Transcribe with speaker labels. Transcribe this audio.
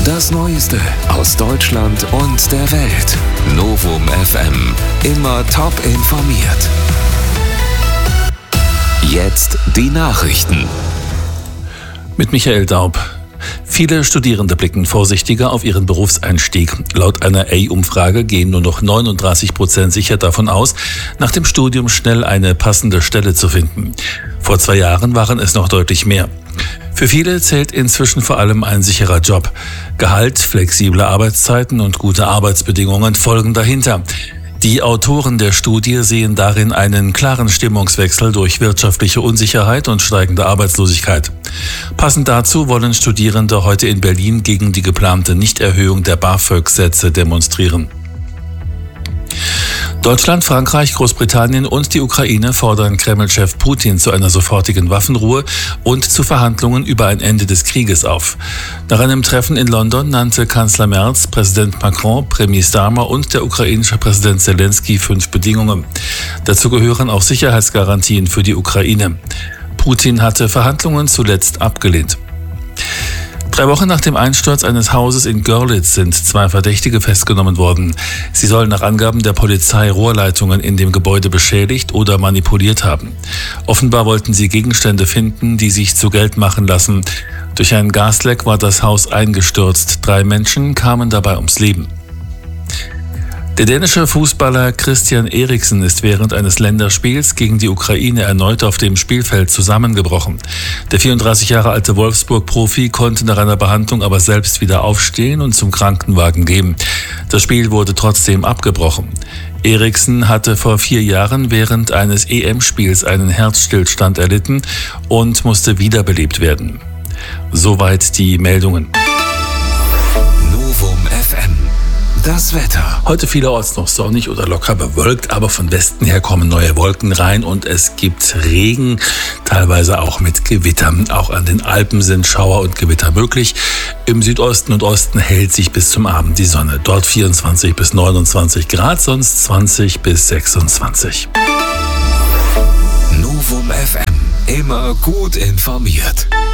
Speaker 1: Das Neueste aus Deutschland und der Welt. Novum FM. Immer top informiert. Jetzt die Nachrichten.
Speaker 2: Mit Michael Daub. Viele Studierende blicken vorsichtiger auf ihren Berufseinstieg. Laut einer A-Umfrage gehen nur noch 39% sicher davon aus, nach dem Studium schnell eine passende Stelle zu finden. Vor 2 Jahren waren es noch deutlich mehr. Für viele zählt inzwischen vor allem ein sicherer Job. Gehalt, flexible Arbeitszeiten und gute Arbeitsbedingungen folgen dahinter. Die Autoren der Studie sehen darin einen klaren Stimmungswechsel durch wirtschaftliche Unsicherheit und steigende Arbeitslosigkeit. Passend dazu wollen Studierende heute in Berlin gegen die geplante Nichterhöhung der BAföG-Sätze demonstrieren. Deutschland, Frankreich, Großbritannien und die Ukraine fordern Kreml-Chef Putin zu einer sofortigen Waffenruhe und zu Verhandlungen über ein Ende des Krieges auf. Nach einem Treffen in London nannte Kanzler Merz, Präsident Macron, Premier Starmer und der ukrainische Präsident Zelensky 5 Bedingungen. Dazu gehören auch Sicherheitsgarantien für die Ukraine. Putin hatte Verhandlungen zuletzt abgelehnt. 3 Wochen nach dem Einsturz eines Hauses in Görlitz sind 2 Verdächtige festgenommen worden. Sie sollen nach Angaben der Polizei Rohrleitungen in dem Gebäude beschädigt oder manipuliert haben. Offenbar wollten sie Gegenstände finden, die sich zu Geld machen lassen. Durch ein Gasleck war das Haus eingestürzt. 3 Menschen kamen dabei ums Leben. Der dänische Fußballer Christian Eriksen ist während eines Länderspiels gegen die Ukraine erneut auf dem Spielfeld zusammengebrochen. Der 34 Jahre alte Wolfsburg-Profi konnte nach einer Behandlung aber selbst wieder aufstehen und zum Krankenwagen gehen. Das Spiel wurde trotzdem abgebrochen. Eriksen hatte vor 4 Jahren während eines EM-Spiels einen Herzstillstand erlitten und musste wiederbelebt werden. Soweit die Meldungen.
Speaker 1: Novum FM. Das Wetter.
Speaker 2: Heute vielerorts noch sonnig oder locker bewölkt, aber von Westen her kommen neue Wolken rein und es gibt Regen, teilweise auch mit Gewittern. Auch an den Alpen sind Schauer und Gewitter möglich. Im Südosten und Osten hält sich bis zum Abend die Sonne. Dort 24 bis 29 Grad, sonst 20 bis 26.
Speaker 1: Novum FM. Immer gut informiert.